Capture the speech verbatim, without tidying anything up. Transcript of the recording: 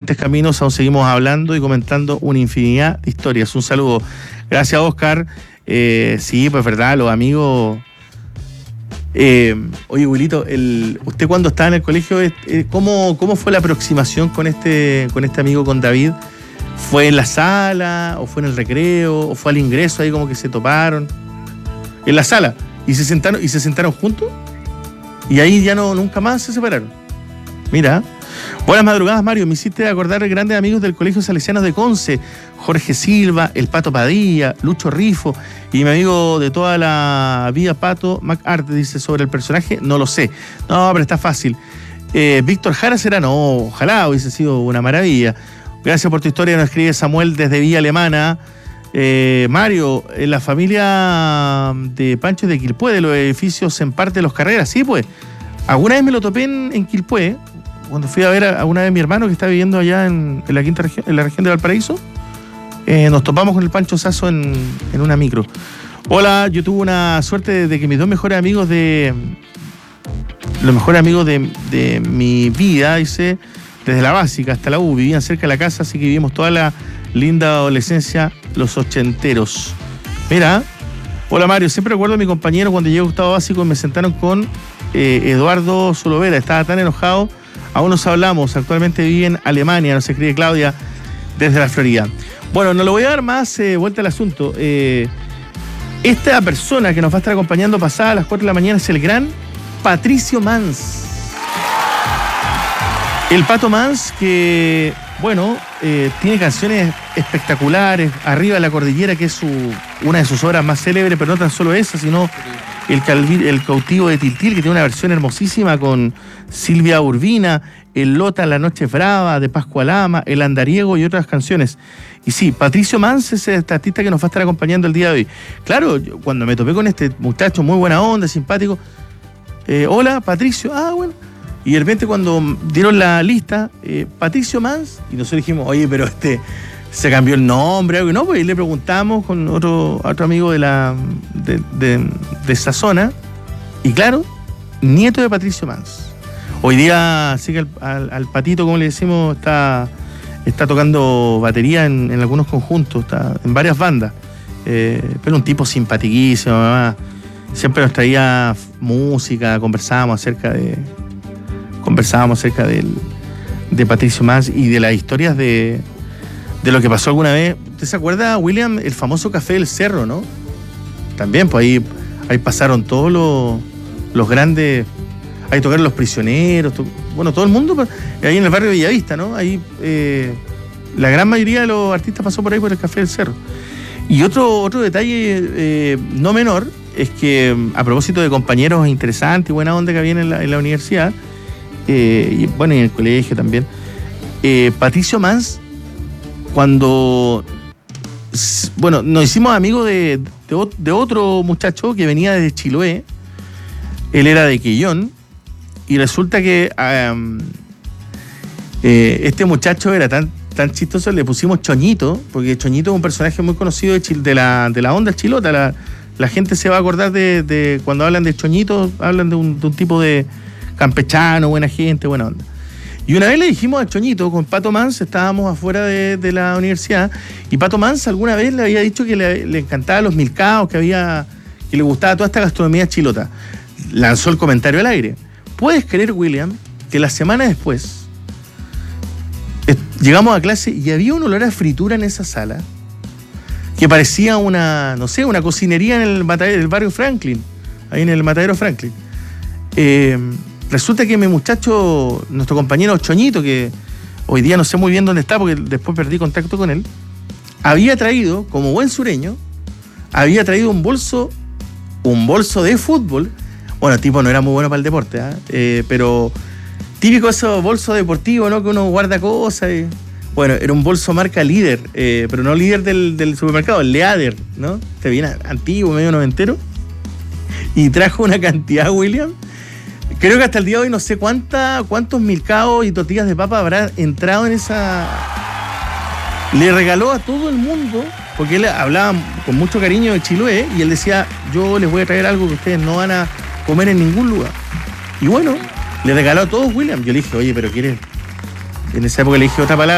Puentes Caminos aún seguimos hablando y comentando una infinidad de historias. Un saludo. Gracias, Oscar. Eh, sí, pues verdad, los amigos... Eh, oye, Wilito, el, usted cuando estaba en el colegio, eh, ¿cómo, ¿cómo fue la aproximación con este, con este amigo, con David? ¿Fue en la sala, o fue en el recreo, o fue al ingreso ahí como que se toparon? En la sala. ¿Y se sentaron, y se sentaron juntos? Y ahí ya no, nunca más se separaron. Mira. Buenas madrugadas, Mario. Me hiciste acordar de grandes amigos del Colegio Salesianos de Conce. Jorge Silva, el Pato Padilla, Lucho Rifo y mi amigo de toda la vida, Pato MacArthur, dice sobre el personaje, no lo sé. No, pero está fácil. Eh, Víctor Jara será, no, ojalá hubiese sido una maravilla. Gracias por tu historia, nos escribe Samuel desde Villa Alemana. Eh, Mario, en la familia de Pancho de Quilpué, de los edificios en parte de los Carreras, sí, pues. Alguna vez me lo topé en, en Quilpué, cuando fui a ver a, a una vez mi hermano que está viviendo allá en, en la quinta región, en la región de Valparaíso. Eh, nos topamos con el Pancho Sasso en, en una micro. Hola, yo tuve una suerte de, de que mis dos mejores amigos de... Los mejores amigos de, de mi vida, dice, desde la básica hasta la U, vivían cerca de la casa, así que vivimos toda la linda adolescencia, los ochenteros. Mira, hola Mario, siempre recuerdo a mi compañero cuando llegué a octavo básico y me sentaron con eh, Eduardo Solovera, estaba tan enojado. Aún nos hablamos, actualmente vive en Alemania, nos escribe Claudia desde la Florida. Bueno, no le voy a dar más eh, vuelta al asunto. Eh, esta persona que nos va a estar acompañando pasada a las cuatro de la mañana es el gran Patricio Mans. El Pato Mans que, bueno, eh, tiene canciones espectaculares, Arriba de la Cordillera, que es su, una de sus obras más célebres, pero no tan solo esa, sino el, Calvi, el Cautivo de Tiltil, que tiene una versión hermosísima con Silvia Urbina, El Lota, La Noche Brava, de Pascua Lama, El Andariego y otras canciones. Y sí, Patricio Mans es este artista que nos va a estar acompañando el día de hoy. Claro, yo, cuando me topé con este muchacho, muy buena onda, simpático, eh, hola, Patricio, ah, bueno. Y de repente cuando dieron la lista, eh, Patricio Mans, y nosotros dijimos, oye, pero este se cambió el nombre, algo, y no, pues y le preguntamos con otro, otro amigo de la de, de, de esa zona, y claro, nieto de Patricio Mans. Hoy día sí que al, al, al Patito, como le decimos, está, está tocando batería en, en algunos conjuntos, está en varias bandas, eh, pero un tipo simpaticísimo, mamá. Siempre nos traía música, conversábamos acerca de conversábamos acerca del, de Patricio Mans y de las historias de, de lo que pasó alguna vez. ¿Usted se acuerda, William, el famoso Café del Cerro, no? También, pues ahí, ahí pasaron todos los, los grandes, ahí tocaron Los Prisioneros, to, bueno, todo el mundo, ahí en el barrio de Bellavista, ¿no? Ahí eh, la gran mayoría de los artistas pasó por ahí por el Café del Cerro. Y otro, otro detalle eh, no menor es que, a propósito de compañeros interesantes y buena onda que había en la, en la universidad, Eh, y bueno, y en el colegio también, eh, Patricio Mans, cuando bueno, nos hicimos amigos de, de, de otro muchacho que venía desde Chiloé, él era de Quillón, y resulta que um, eh, este muchacho era tan, tan chistoso, le pusimos Choñito, porque Choñito es un personaje muy conocido de, Chil, de, la, de la onda chilota. La, la gente se va a acordar de, de cuando hablan de Choñito, hablan de un, de un tipo de campechano, buena gente, buena onda. Y una vez le dijimos a Choñito, con Pato Mans, estábamos afuera de, de la universidad, y Pato Mans alguna vez le había dicho que le, le encantaban los milcaos, que había, que le gustaba toda esta gastronomía chilota. Lanzó el comentario al aire. ¿Puedes creer, William, que la semana después eh, llegamos a clase y había un olor a fritura en esa sala que parecía una, no sé, una cocinería en el, matadero, el barrio Franklin, ahí en el matadero Franklin? Eh... Resulta que mi muchacho, nuestro compañero Choñito, que hoy día no sé muy bien dónde está porque después perdí contacto con él, había traído, como buen sureño, había traído un bolso, un bolso de fútbol. Bueno, el tipo no era muy bueno para el deporte, ¿eh? Eh, pero típico esos bolsos deportivos, ¿no? Que uno guarda cosas. Y, bueno, era un bolso marca Líder, eh, pero no Líder del, del supermercado, Leader, ¿no? Este bien antiguo, medio noventero. Y trajo una cantidad, William. Creo que hasta el día de hoy no sé cuánta, cuántos milcaos y tortillas de papa habrá entrado en esa... Le regaló a todo el mundo, porque él hablaba con mucho cariño de Chiloé, y él decía, yo les voy a traer algo que ustedes no van a comer en ningún lugar. Y bueno, le regaló a todos, William. Yo le dije, oye, pero ¿quieres? En esa época le dije otra palabra.